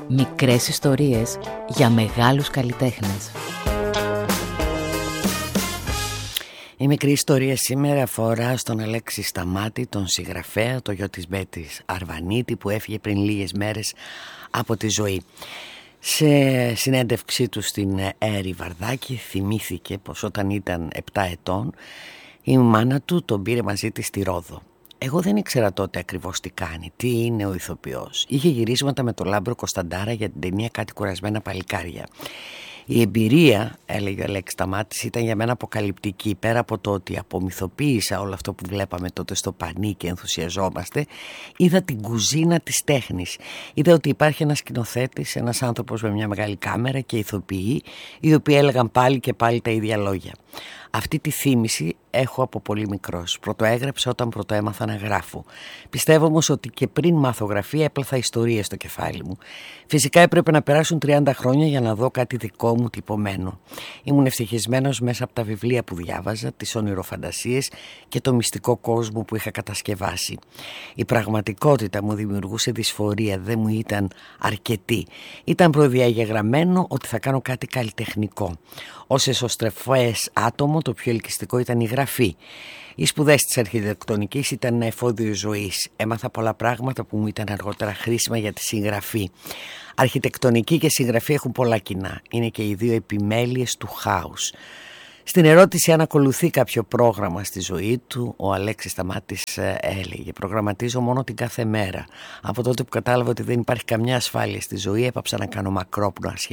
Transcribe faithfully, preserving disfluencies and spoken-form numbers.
Μικρές ιστορίες για μεγάλους καλλιτέχνες. Η μικρή ιστορία σήμερα αφορά στον Αλέξη Σταμάτη, τον συγγραφέα, το γιο της Μπέτης Αρβανίτη, που έφυγε πριν λίγες μέρες από τη ζωή. Σε συνέντευξή του στην Έρη Βαρδάκη θυμήθηκε πως όταν ήταν επτά ετών η μάνα του τον πήρε μαζί της στη Ρόδο. Εγώ δεν ήξερα τότε ακριβώς τι κάνει, τι είναι ο ηθοποιός. Είχε γυρίσματα με τον Λάμπρο Κωνσταντάρα για την ταινία «Κάτι κουρασμένα παλικάρια». Η εμπειρία, έλεγε ο Αλέξης Σταμάτης, ήταν για μένα αποκαλυπτική. Πέρα από το ότι απομυθοποίησα όλο αυτό που βλέπαμε τότε στο πανί και ενθουσιαζόμαστε, είδα την κουζίνα της τέχνης. Είδα ότι υπάρχει ένας σκηνοθέτης, ένας άνθρωπος με μια μεγάλη κάμερα και ηθοποιοί, οι οποίοι έλεγαν πάλι και πάλι τα ίδια λόγια. Αυτή τη θύμηση έχω από πολύ μικρός. Πρωτοέγραψα όταν πρωτοέμαθα να γράφω. Πιστεύω όμως ότι και πριν μάθω γραφεία έπλαθα ιστορίες στο κεφάλι μου. Φυσικά έπρεπε να περάσουν τριάντα χρόνια για να δω κάτι δικό μου τυπωμένο. Ήμουν ευτυχισμένος μέσα από τα βιβλία που διάβαζα, τις ονειροφαντασίες και το μυστικό κόσμο που είχα κατασκευάσει. Η πραγματικότητα μου δημιουργούσε δυσφορία, δεν μου ήταν αρκετή. Ήταν προδιαγεγραμμένο ότι θα κάνω κάτι καλλιτεχνικό. Ως εσωστρεφές άτομο το πιο ελκυστικό ήταν η γραφή. Οι σπουδές της αρχιτεκτονικής ήταν ένα εφόδιο ζωής. Έμαθα πολλά πράγματα που μου ήταν αργότερα χρήσιμα για τη συγγραφή. Αρχιτεκτονική και συγγραφή έχουν πολλά κοινά. Είναι και οι δύο επιμέλειες του χάους. Στην ερώτηση αν ακολουθεί κάποιο πρόγραμμα στη ζωή του, ο Αλέξης Σταμάτης έλεγε: προγραμματίζω μόνο την κάθε μέρα. Από τότε που κατάλαβα ότι δεν υπάρχει καμιά ασφάλεια στη ζωή, έπαψα να κάνω μακρόπνοα σχέδια.